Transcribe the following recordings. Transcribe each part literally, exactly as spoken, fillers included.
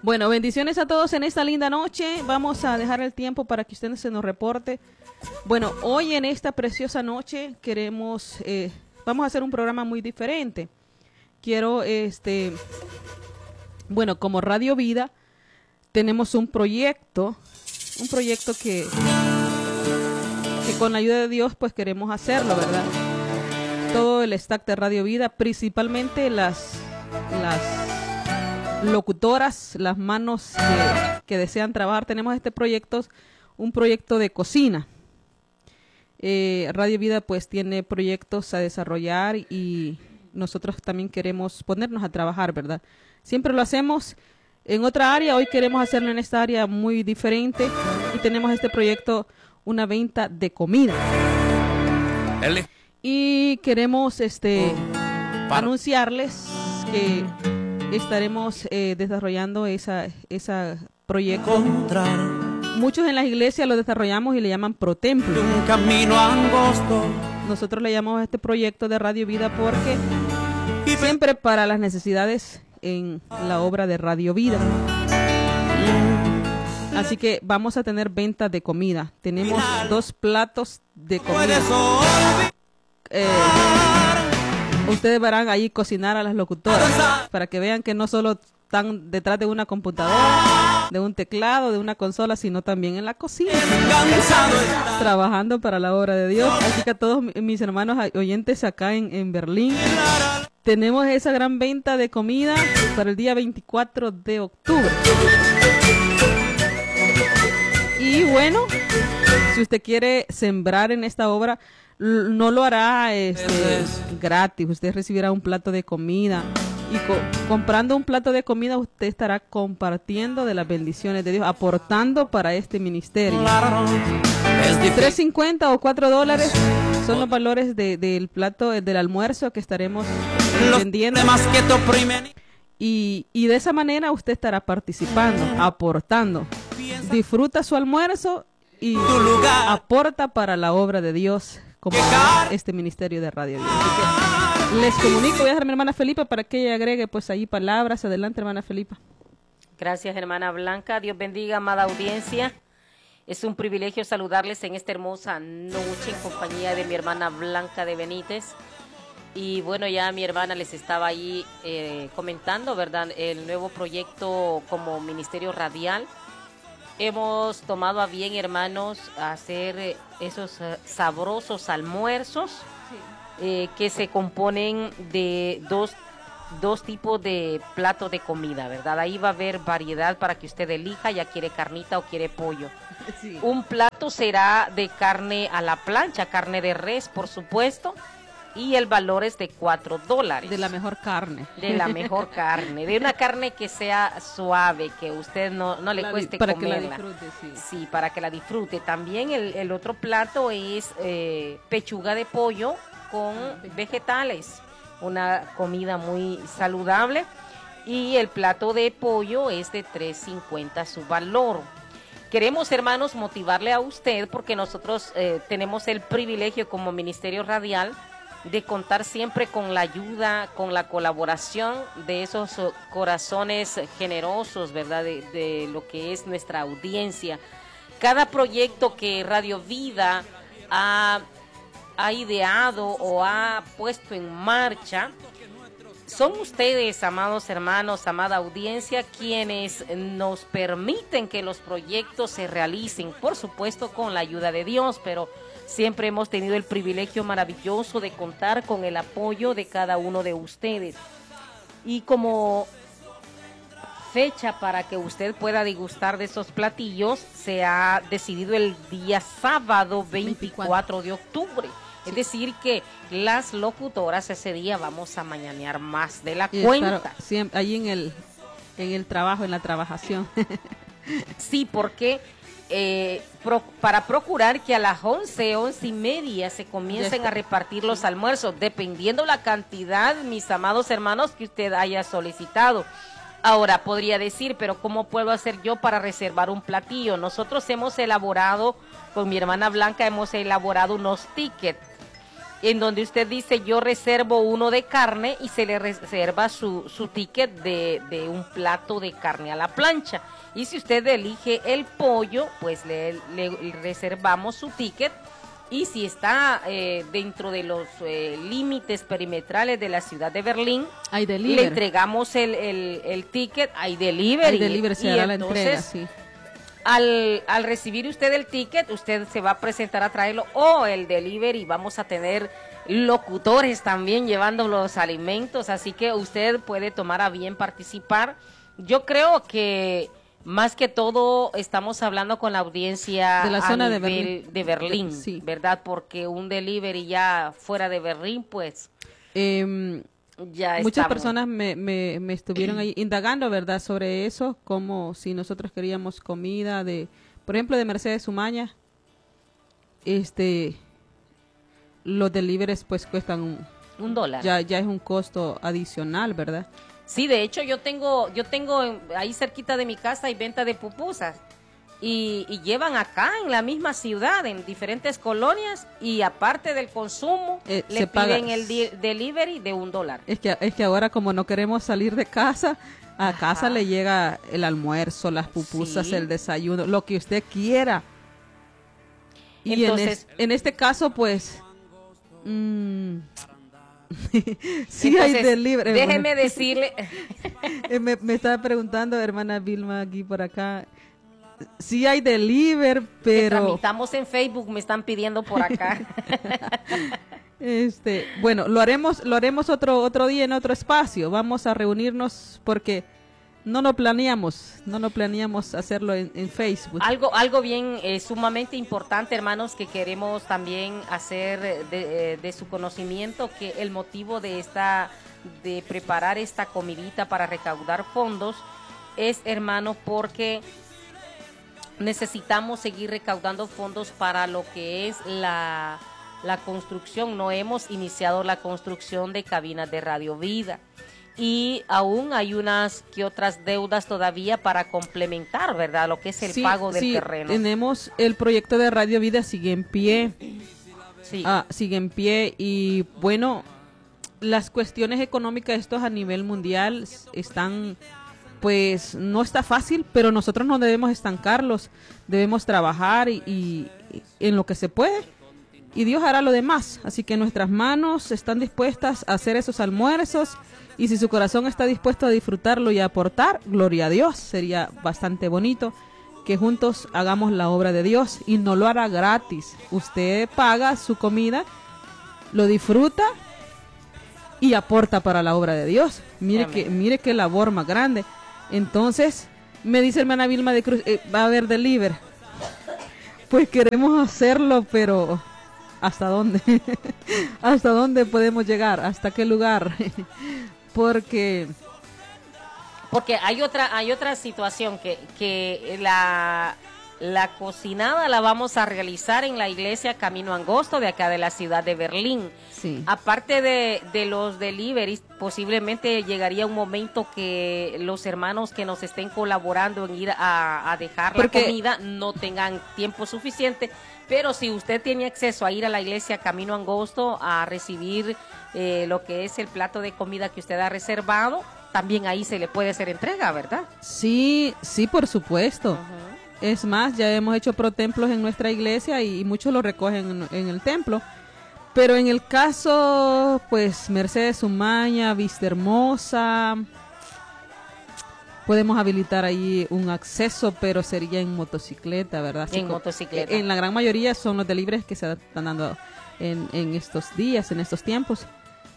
Bueno, bendiciones a todos en esta linda noche. Vamos a dejar el tiempo para que usted se nos reporte. Bueno, hoy en esta preciosa noche queremos, eh, vamos a hacer un programa muy diferente. Quiero, este, bueno, como Radio Vida, tenemos un proyecto, un proyecto que, que con la ayuda de Dios, pues queremos hacerlo, ¿verdad? Todo el staff de Radio Vida, principalmente las, las locutoras, las manos que, que desean trabajar. Tenemos este proyecto, un proyecto de cocina. Eh, Radio Vida pues tiene proyectos a desarrollar y nosotros también queremos ponernos a trabajar, ¿verdad? Siempre lo hacemos en otra área, hoy queremos hacerlo en esta área muy diferente y tenemos este proyecto, una venta de comida. Dale. Y queremos este oh, anunciarles que estaremos eh, desarrollando esa esa proyecto. Encontrar. Muchos en las iglesias lo desarrollamos y le llaman protemplo. Un camino angosto. Nosotros le llamamos a este proyecto de Radio Vida porque siempre para las necesidades en la obra de Radio Vida. Así que vamos a tener ventas de comida. Tenemos dos platos de comida. Eh, ustedes verán ahí cocinar a las locutoras para que vean que no solo están detrás de una computadora, de un teclado, de una consola, sino también en la cocina, trabajando para la obra de Dios. Así que a todos mis hermanos oyentes acá en, en Berlín, tenemos esa gran venta de comida para el día veinticuatro de octubre. Y bueno, si usted quiere sembrar en esta obra, no lo hará este, gratis. Usted recibirá un plato de comida. Y co comprando un plato de comida, usted estará compartiendo de las bendiciones de Dios, aportando para este ministerio. tres cincuenta o cuatro dólares son los valores de, del plato del almuerzo que estaremos vendiendo. Y, y de esa manera usted estará participando, aportando. Disfruta su almuerzo y aporta para la obra de Dios, como este ministerio de Radio Vida. Así que les comunico, voy a dejar a mi hermana Felipa para que ella agregue pues ahí palabras. Adelante, hermana Felipa. Gracias, hermana Blanca. Dios bendiga, amada audiencia. Es un privilegio saludarles en esta hermosa noche en compañía de mi hermana Blanca de Benítez. Y bueno, ya mi hermana les estaba ahí eh, comentando, ¿verdad? El nuevo proyecto como ministerio radial. Hemos tomado a bien, hermanos, hacer esos uh, sabrosos almuerzos. Sí. Eh, que se componen de dos, dos tipos de platos de comida, ¿verdad? Ahí va a haber variedad para que usted elija, ya quiere carnita o quiere pollo. Sí. Un plato será de carne a la plancha, carne de res, por supuesto, y el valor es de cuatro dólares. De la mejor carne. De la mejor carne, de una carne que sea suave, que usted no, no le la, cueste para comerla. Para que la disfrute, sí. Sí, para que la disfrute. También el, el otro plato es eh, pechuga de pollo con vegetales, una comida muy saludable, y el plato de pollo es de tres cincuenta su valor. Queremos, hermanos, motivarle a usted porque nosotros eh, tenemos el privilegio como Ministerio Radial de contar siempre con la ayuda, con la colaboración de esos uh, corazones generosos, ¿verdad? De, de lo que es nuestra audiencia. Cada proyecto que Radio Vida ha ha ideado o ha puesto en marcha, son ustedes, amados hermanos, amada audiencia, quienes nos permiten que los proyectos se realicen, por supuesto con la ayuda de Dios, pero siempre hemos tenido el privilegio maravilloso de contar con el apoyo de cada uno de ustedes. Y como fecha para que usted pueda degustar de esos platillos, se ha decidido el día sábado veinticuatro de octubre. Sí. Es decir que las locutoras ese día vamos a mañanear más de la y cuenta. Estar, siempre, ahí en el, en el trabajo, en la trabajación. Sí, porque eh, pro, para procurar que a las once, once y media se comiencen a repartir los almuerzos, dependiendo la cantidad, mis amados hermanos, que usted haya solicitado. Ahora, podría decir, pero ¿cómo puedo hacer yo para reservar un platillo? Nosotros hemos elaborado, con mi hermana Blanca, hemos elaborado unos tickets. en donde usted dice yo reservo uno de carne y se le reserva su, su ticket de, de un plato de carne a la plancha. Y si usted elige el pollo, pues le, le reservamos su ticket. Y si está eh, dentro de los eh, límites perimetrales de la ciudad de Berlín, hay le entregamos el, el, el ticket, hay delivery. Hay delivery, se hará la entrega, sí. Al, al recibir usted el ticket, usted se va a presentar a traerlo, o el delivery, vamos a tener locutores también llevando los alimentos, así que usted puede tomar a bien participar. Yo creo que más que todo estamos hablando con la audiencia de la zona a de nivel Berlín, de Berlín, sí. ¿Verdad? Porque un delivery ya fuera de Berlín, pues... Eh, Ya muchas estamos. personas me, me, me estuvieron ahí indagando, ¿verdad?, sobre eso, como si nosotros queríamos comida de, por ejemplo, de Mercedes Umaña, este, los deliveries pues cuestan un, un dólar. Ya, ya es un costo adicional, ¿verdad? Sí, de hecho yo tengo, yo tengo ahí cerquita de mi casa hay venta de pupusas. Y, y llevan acá en la misma ciudad, en diferentes colonias, y aparte del consumo, eh, le paga, piden el di- delivery de un dólar. Es que, es que ahora como no queremos salir de casa, a Ajá. casa le llega el almuerzo, las pupusas, sí. el desayuno, lo que usted quiera. Y Entonces, en, es, en este caso, pues, mmm, sí Entonces, hay delivery. Déjeme decirle. me, me estaba preguntando, hermana Vilma, aquí por acá. Sí hay delivery, pero... Tramitamos en Facebook, me están pidiendo por acá. este, bueno, lo haremos, lo haremos otro, otro día en otro espacio. Vamos a reunirnos porque no lo planeamos, no lo planeamos hacerlo en, en Facebook. Algo, algo bien eh, sumamente importante, hermanos, que queremos también hacer de, de su conocimiento, que el motivo de esta, de preparar esta comidita para recaudar fondos es, hermano, porque necesitamos seguir recaudando fondos para lo que es la, la construcción. No hemos iniciado la construcción de cabinas de Radio Vida y aún hay unas que otras deudas todavía para complementar, ¿verdad? Lo que es el sí, pago del sí, terreno. Tenemos el proyecto de Radio Vida, sigue en pie. Sí. Ah, sigue en pie y bueno, las cuestiones económicas estos a nivel mundial están... pues no está fácil, pero nosotros no debemos estancarlos, debemos trabajar y, y en lo que se puede, y Dios hará lo demás. Así que nuestras manos están dispuestas a hacer esos almuerzos, y si su corazón está dispuesto a disfrutarlo y a aportar, gloria a Dios. Sería bastante bonito que juntos hagamos la obra de Dios, y no lo hará gratis. Usted paga su comida, lo disfruta y aporta para la obra de Dios. Mire que, mire qué labor más grande. Entonces, me dice hermana Vilma de Cruz, eh, va a haber delivery. Pues queremos hacerlo, pero ¿hasta dónde? ¿Hasta dónde podemos llegar? ¿Hasta qué lugar? Porque... Porque hay otra, hay otra situación que, que la, la cocinada la vamos a realizar en la iglesia Camino Angosto de acá de la ciudad de Berlín. Sí. Aparte de, de los deliveries, posiblemente llegaría un momento que los hermanos que nos estén colaborando en ir a, a dejar Porque... la comida no tengan tiempo suficiente, pero si usted tiene acceso a ir a la iglesia Camino Angosto a recibir eh, lo que es el plato de comida que usted ha reservado, también ahí se le puede hacer entrega, ¿verdad? Sí, sí, por supuesto. Uh-huh. Es más, ya hemos hecho protemplos en nuestra iglesia y, y muchos lo recogen en, en el templo. Pero en el caso, pues, Mercedes Umaña, Vista Hermosa, podemos habilitar ahí un acceso, pero sería en motocicleta, ¿verdad? En motocicleta. En la gran mayoría son los deliveries que se están dando en, en estos días, en estos tiempos.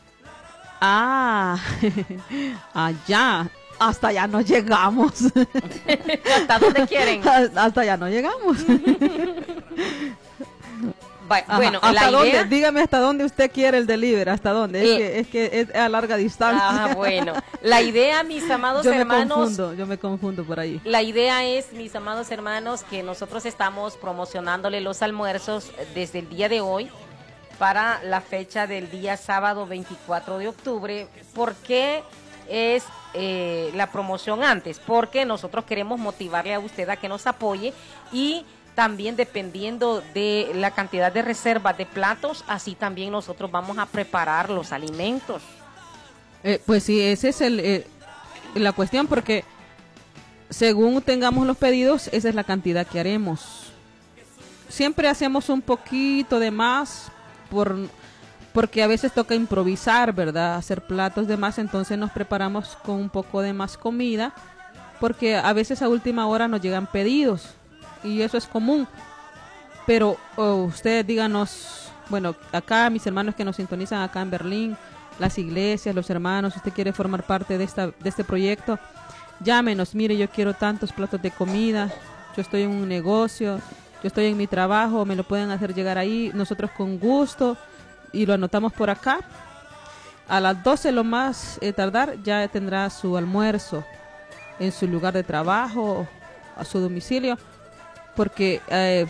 Ah, allá, hasta allá no llegamos. ¿Hasta dónde quieren? Hasta allá no llegamos. Ajá, bueno, ¿hasta la dónde? idea... Dígame hasta dónde usted quiere el delivery, ¿hasta dónde? Eh, es, que, es que es a larga distancia. Ah, bueno. La idea, mis amados yo hermanos... Me confundo, yo me confundo por ahí. La idea es, mis amados hermanos, que nosotros estamos promocionándole los almuerzos desde el día de hoy para la fecha del día sábado veinticuatro de octubre. ¿Por qué es eh, la promoción antes? Porque nosotros queremos motivarle a usted a que nos apoye y también dependiendo de la cantidad de reservas de platos, así también nosotros vamos a preparar los alimentos. Eh, pues sí, esa es el, eh, la cuestión, porque según tengamos los pedidos, esa es la cantidad que haremos. Siempre hacemos un poquito de más por, porque a veces toca improvisar, ¿verdad? Hacer platos de más, entonces nos preparamos con un poco de más comida, porque a veces a última hora nos llegan pedidos y eso es común. Pero oh, ustedes díganos, bueno, acá mis hermanos que nos sintonizan acá en Berlín, las iglesias, los hermanos, si usted quiere formar parte de esta de este proyecto, llámenos, mire, yo quiero tantos platos de comida, yo estoy en un negocio, yo estoy en mi trabajo, me lo pueden hacer llegar ahí, nosotros con gusto, y lo anotamos por acá. A las doce lo más eh, tardar ya tendrá su almuerzo en su lugar de trabajo, a su domicilio, porque eh,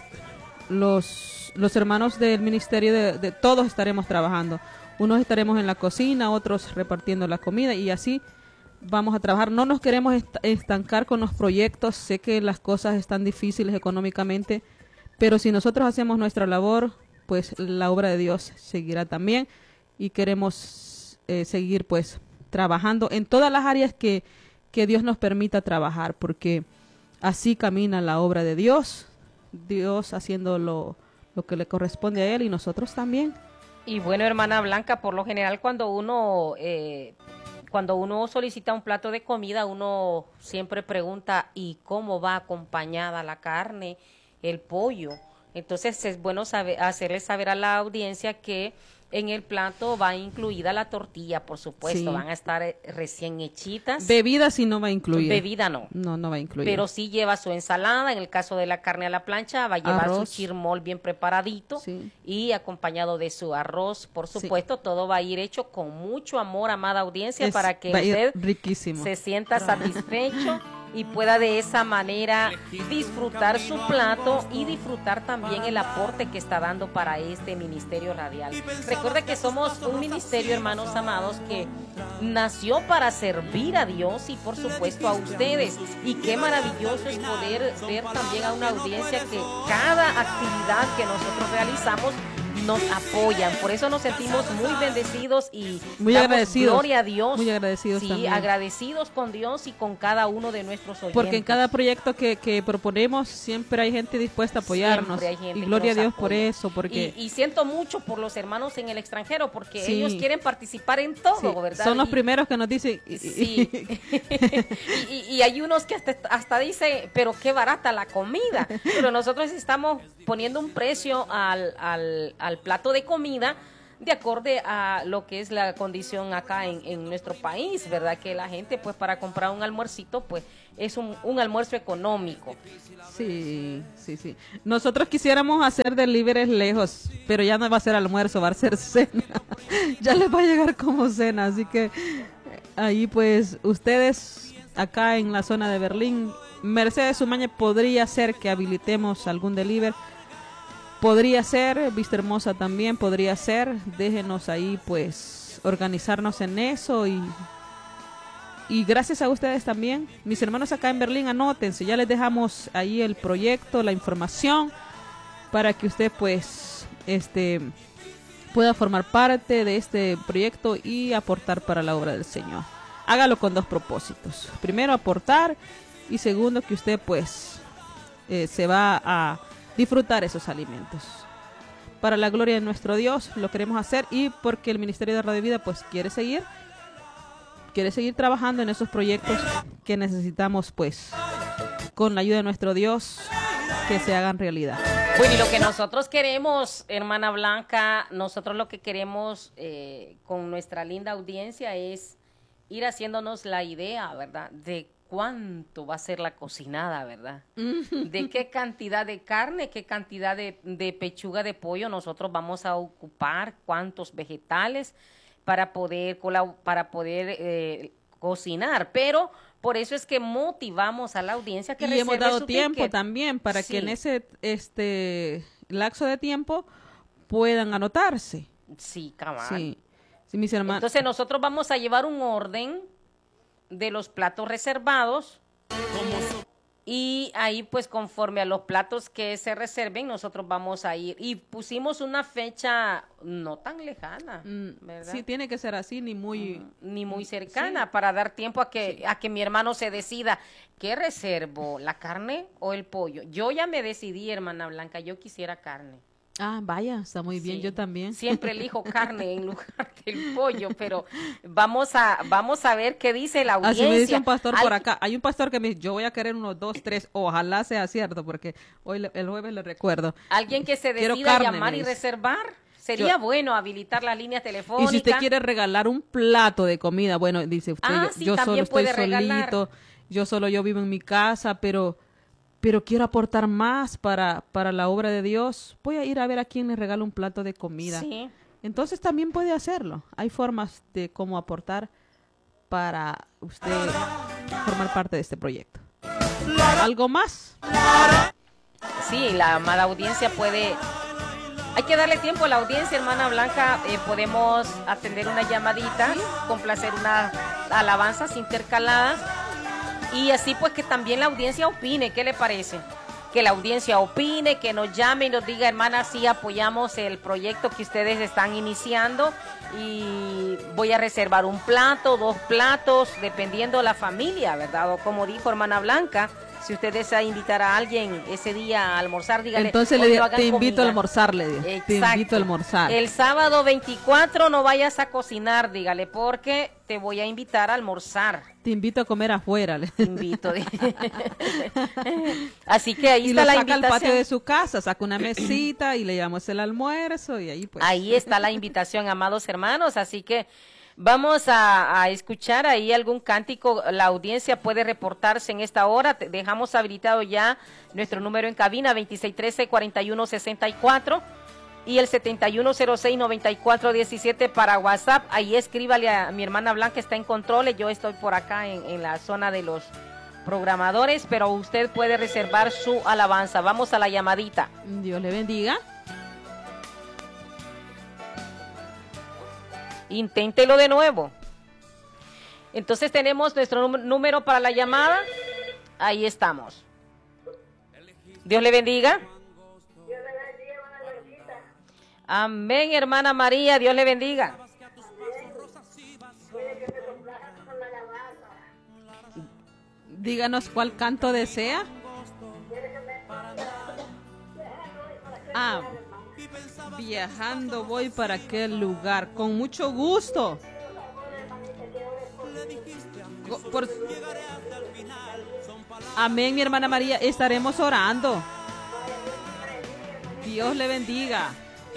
los, los hermanos del ministerio de, de todos estaremos trabajando. Unos estaremos en la cocina, otros repartiendo la comida y así vamos a trabajar. No nos queremos est- estancar con los proyectos. Sé que las cosas están difíciles económicamente, pero si nosotros hacemos nuestra labor, pues la obra de Dios seguirá también y queremos eh, seguir pues trabajando en todas las áreas que, que Dios nos permita trabajar, porque así camina la obra de Dios, Dios haciendo lo, lo que le corresponde a Él y nosotros también. Y bueno, hermana Blanca, por lo general cuando uno eh, cuando uno solicita un plato de comida, uno siempre pregunta ¿y cómo va acompañada la carne, el pollo? Entonces es bueno saber, hacerle saber a la audiencia que en el plato va incluida la tortilla, por supuesto, Sí. van a estar eh, recién hechitas. Bebida sí no va incluida. Bebida no. No, no va incluida. Pero sí lleva su ensalada, en el caso de la carne a la plancha, va a llevar Arroz. su chirmol bien preparadito Sí. y acompañado de su arroz, por supuesto, sí. Todo va a ir hecho con mucho amor, amada audiencia, Es, para que va a ir usted riquísimo. se sienta satisfecho y pueda de esa manera disfrutar su plato y disfrutar también el aporte que está dando para este ministerio radial. Recuerde que somos un ministerio, hermanos amados, que nació para servir a Dios y por supuesto a ustedes. Y qué maravilloso es poder ver también a una audiencia que cada actividad que nosotros realizamos nos apoyan, por eso nos sentimos muy bendecidos y muy damos agradecidos, gloria a Dios, muy agradecidos sí, también. agradecidos con Dios y con cada uno de nuestros oyentes. Porque en cada proyecto que, que proponemos siempre hay gente dispuesta a apoyarnos y gloria a Dios apoya. Por eso, porque y, y siento mucho por los hermanos en el extranjero, porque sí. ellos quieren participar en todo, sí. ¿verdad? Son los y, primeros que nos dicen. Sí. y, y, y hay unos que hasta, hasta dicen, pero qué barata la comida, pero nosotros estamos poniendo un precio al, al, al plato de comida de acorde a lo que es la condición acá en, en nuestro país, ¿verdad? Que la gente, pues, para comprar un almuercito, pues, es un, un almuerzo económico. Sí, sí, sí. Nosotros quisiéramos hacer deliveries lejos, pero ya no va a ser almuerzo, va a ser cena. Ya les va a llegar como cena, así que ahí, pues, ustedes acá en la zona de Berlín, Mercedes Umaña, podría ser que habilitemos algún delivery. Podría ser, Vista Hermosa también podría ser, déjenos ahí pues organizarnos en eso y, y gracias a ustedes también, mis hermanos acá en Berlín, anótense, ya les dejamos ahí el proyecto, la información para que usted pues este pueda formar parte de este proyecto y aportar para la obra del Señor. Hágalo con dos propósitos, primero aportar y segundo que usted pues eh, se va a disfrutar esos alimentos. Para la gloria de nuestro Dios lo queremos hacer y porque el Ministerio de Radio Vida pues quiere seguir, quiere seguir trabajando en esos proyectos que necesitamos pues con la ayuda de nuestro Dios que se hagan realidad. Bueno, y lo que nosotros queremos, hermana Blanca, nosotros lo que queremos eh, con nuestra linda audiencia es ir haciéndonos la idea, ¿verdad?, de cuánto va a ser la cocinada, ¿verdad? De qué cantidad de carne, qué cantidad de, de pechuga de pollo nosotros vamos a ocupar, cuántos vegetales para poder, para poder eh, cocinar. Pero por eso es que motivamos a la audiencia que y hemos dado tiempo ticket. también para sí. que en ese este lapso de tiempo puedan anotarse. Sí, cabal. Sí. Sí, mis hermanos. Entonces nosotros vamos a llevar un orden de los platos reservados Y ahí pues conforme a los platos que se reserven, nosotros vamos a ir. Y pusimos una fecha no tan lejana, ¿verdad? Sí, tiene que ser así, ni muy... Mm, ni muy cercana, sí. para dar tiempo a que, Sí. a que mi hermano se decida, ¿qué reservo? ¿La carne o el pollo? Yo ya me decidí, hermana Blanca, yo quisiera carne. Ah, vaya, está muy bien, Sí, yo también. siempre elijo carne en lugar del pollo, pero vamos a vamos a ver qué dice la audiencia. Así me dice un pastor Al- por acá. Hay un pastor que me dice, yo voy a querer unos dos, tres, ojalá sea cierto, porque hoy le- el jueves le recuerdo. Alguien que se Quiero decida carne, llamar me y dice. reservar. Sería Yo- bueno habilitar las líneas telefónicas. Y si usted quiere regalar un plato de comida, bueno, dice usted, Ah, yo, sí, yo solo también estoy puede regalar. solito, yo solo yo vivo en mi casa, pero pero quiero aportar más para para la obra de Dios. Voy a ir a ver a quién le regala un plato de comida. Sí. Entonces también puede hacerlo. Hay formas de cómo aportar para usted formar parte de este proyecto. ¿Algo más? Sí, la amada audiencia puede. Hay que darle tiempo a la audiencia, hermana Blanca. Eh, podemos atender una llamadita, complacer unas alabanzas intercaladas y así pues que también la audiencia opine. ¿Qué le parece? Que la audiencia opine, que nos llame y nos diga, hermana, sí apoyamos el proyecto que ustedes están iniciando y voy a reservar un plato, dos platos, dependiendo de la familia, ¿verdad? O como dijo hermana Blanca, si usted desea invitar a alguien ese día a almorzar, dígale. Entonces le "Hoy digo, no hagan te invito comida". a almorzar, le digo. Te Exacto. invito a almorzar. El sábado veinticuatro no vayas a cocinar, dígale, porque te voy a invitar a almorzar. Te invito a comer afuera. le- Te invito. Así que ahí Y está lo la saca al patio invitación. de su casa, saca una mesita y le llevamos el almuerzo y ahí pues. Ahí está la invitación, amados hermanos. Así que vamos a, a escuchar ahí algún cántico. La audiencia puede reportarse en esta hora. Te- Dejamos habilitado ya nuestro número en cabina, veintiséis trece, cuarenta y uno sesenta y cuatro. Y el setenta y uno cero seis, noventa y cuatro diecisiete para WhatsApp. Ahí escríbale a mi hermana Blanca, está en controles. Yo estoy por acá en, en la zona de los programadores, pero usted puede reservar su alabanza. Vamos a la llamadita. Dios le bendiga. Inténtelo de nuevo. Entonces tenemos nuestro num- número para la llamada. Ahí estamos. Dios le bendiga. Amén, hermana María. Dios le bendiga. Díganos cuál canto desea. Ah, viajando voy para aquel lugar. Con mucho gusto. Go- por- Amén, mi hermana María. Estaremos orando. Dios le bendiga.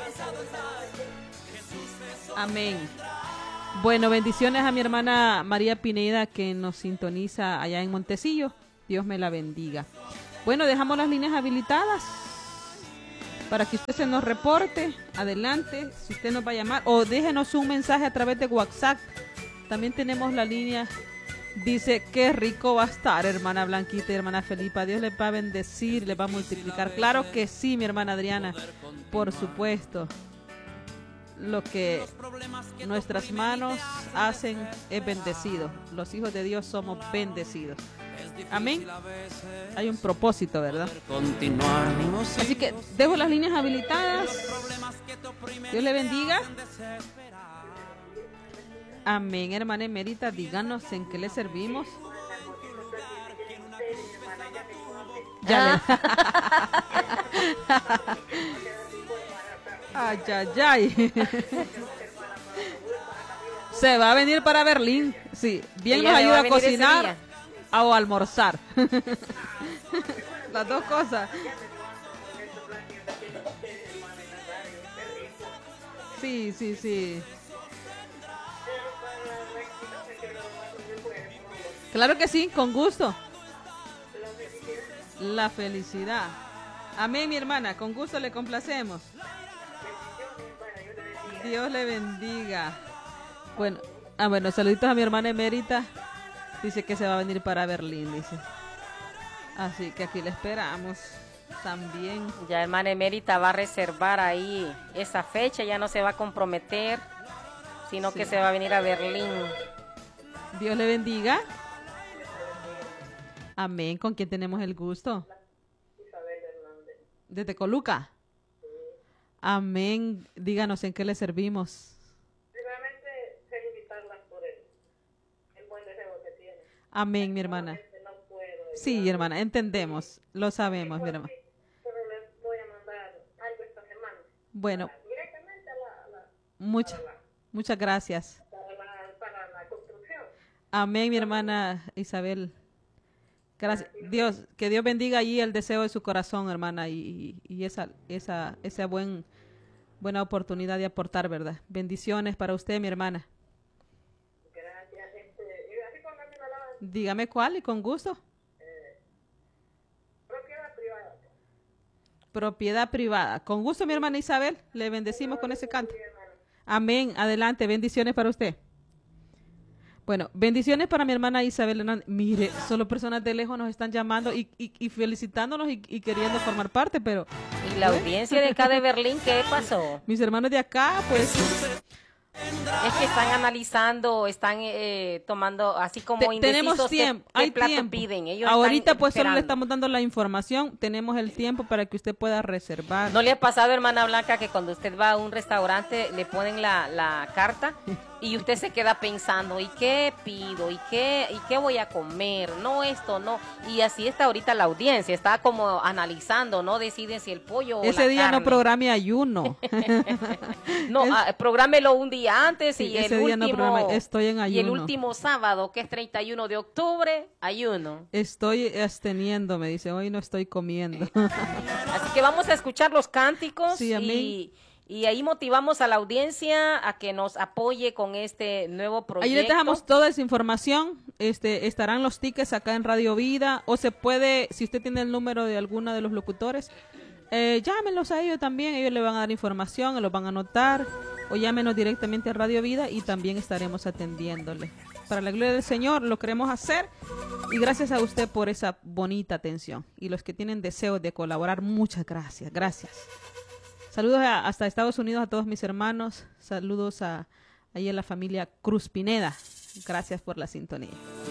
Amén. Bueno, bendiciones a mi hermana María Pineda que nos sintoniza allá en Montecillo. Dios me la bendiga. Bueno, dejamos las líneas habilitadas para que usted se nos reporte. Adelante, si usted nos va a llamar o déjenos un mensaje a través de WhatsApp. También tenemos la línea. Dice, qué rico va a estar, hermana Blanquita y hermana Felipa. Dios les va a bendecir, les va a multiplicar. Claro que sí, mi hermana Adriana, por supuesto. Lo que nuestras manos hacen es bendecido. Los hijos de Dios somos bendecidos. Amén. Hay un propósito, ¿verdad? Así que dejo las líneas habilitadas. Dios le bendiga. Amén, hermana Emérita. Díganos en qué le servimos. Ya le... Ay, ay, ay. Se va a venir para Berlín. Sí, bien Ella nos me va ayuda a a venir ese cocinar día. o a almorzar. Las dos cosas. Sí, sí, sí. Claro que sí, con gusto. La felicidad. Amén, mi hermana, con gusto le complacemos. Dios le bendiga. Bueno, ah, bueno, saluditos a mi hermana Emérita. Dice que se va a venir para Berlín, dice. Así que aquí le esperamos también. Ya hermana Emérita va a reservar ahí esa fecha, ya no se va a comprometer, sino Sí. que se va a venir a Berlín. Dios le bendiga. Amén. ¿Con quién tenemos el gusto? Isabel Hernández. Desde Coluca. Sí. Amén. Díganos en qué le servimos. Primeramente, felicitarlas por el, el buen deseo que tienen. Amén, mi hermana. No puedo, Sí, hermana, entendemos. Lo sabemos, mi pues, hermana. sí, pero les voy a mandar algo esta semana. Bueno, Para- directamente a la, a la, mucha, para la, muchas gracias. para la, para la construcción. Amén, mi hermana Isabel. Gracias. Dios, que Dios bendiga allí el deseo de su corazón, hermana, y, y esa, esa, esa buen, buena oportunidad de aportar, ¿verdad? Bendiciones para usted, mi hermana. Gracias. Este, y así póngame una alabanza. Dígame cuál y con gusto. Propiedad privada. Propiedad privada. Con gusto, mi hermana Isabel. Le bendecimos con ese canto. Sí, hermano. Amén. Adelante. Bendiciones para usted. Bueno, bendiciones para mi hermana Isabel Hernández. Mire, solo personas de lejos nos están llamando y, y, y felicitándonos y, y queriendo formar parte, pero ¿Y la audiencia de acá de Berlín qué pasó? mis hermanos de acá, pues, Es que están analizando, están eh, tomando, así como te- tenemos indecisos, qué- tiempo. qué, Hay plato tiempo. piden. Ellos Ahorita están pues solo le esperando. estamos dando la información. Tenemos el tiempo para que usted pueda reservar. ¿No le ha pasado, hermana Blanca, que cuando usted va a un restaurante le ponen la, la carta y usted se queda pensando, ¿y qué pido? ¿Y qué, ¿y qué voy a comer? No, esto, no. Y así está ahorita la audiencia, está como analizando, ¿no? Deciden si el pollo o Ese la día no carne. programe ayuno. No, Es- ah, prográmelo un día antes Sí, y ese el día no último programe, estoy en y el ayuno. último sábado, que es treinta y uno de octubre, ayuno. Estoy absteniendo, me dice. Hoy no estoy comiendo. Así que vamos a escuchar los cánticos Sí, amén. y, y ahí motivamos a la audiencia a que nos apoye con este nuevo proyecto. Ahí les dejamos toda esa información. Este, estarán los tickets acá en Radio Vida. O se puede, si usted tiene el número de alguno de los locutores, eh, llámenlos a ellos también. Ellos le van a dar información, los van a anotar. O llámenos directamente a Radio Vida y también estaremos atendiéndole. Para la gloria del Señor lo queremos hacer. Y gracias a usted por esa bonita atención. Y los que tienen deseos de colaborar, muchas gracias. Gracias. Saludos a- hasta Estados Unidos a todos mis hermanos. Saludos a ahí a la familia Cruz Pineda. Gracias por la sintonía.